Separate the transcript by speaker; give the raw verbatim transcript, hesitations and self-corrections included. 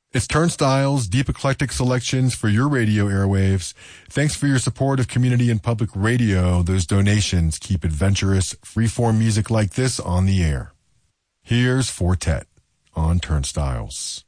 Speaker 1: It's Turnstiles, deep eclectic selections for your radio airwaves. Thanks for your support of community and public radio. Those donations keep adventurous, freeform music like this on the air. Here's Fortet on Turnstiles.